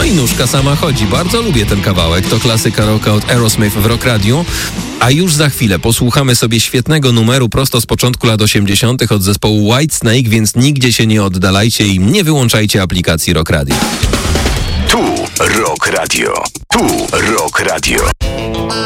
No i nóżka sama chodzi. Bardzo lubię ten kawałek. To klasyka rocka od Aerosmith w Rock Radio. A już za chwilę posłuchamy sobie świetnego numeru prosto z początku lat 80. od zespołu Whitesnake, więc nigdzie się nie oddalajcie i nie wyłączajcie aplikacji Rock Radio. Tu Rock Radio. Tu Rock Radio.